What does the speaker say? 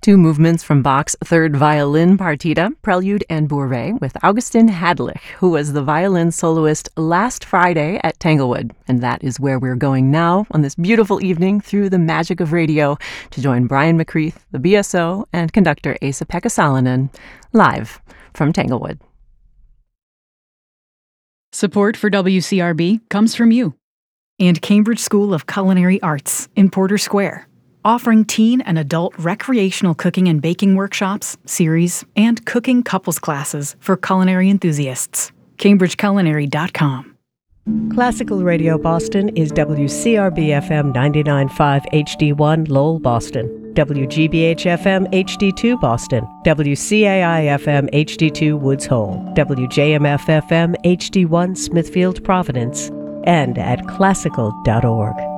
Two movements from Bach's third violin partita, Prelude and Bourrée, with Augustin Hadlich, who was the violin soloist last Friday at Tanglewood. And that is where we're going now on this beautiful evening through the magic of radio to join Brian McCreath, the BSO, and conductor Esa-Pekka Salonen, live from Tanglewood. Support for WCRB comes from you and Cambridge School of Culinary Arts in Porter Square, offering teen and adult recreational cooking and baking workshops, series, and cooking couples classes for culinary enthusiasts. CambridgeCulinary.com. Classical Radio Boston is WCRB-FM 99.5 HD1 Lowell, Boston, WGBH-FM HD2 Boston, WCAI-FM HD2 Woods Hole, WJMF-FM HD1 Smithfield, Providence, and at classical.org.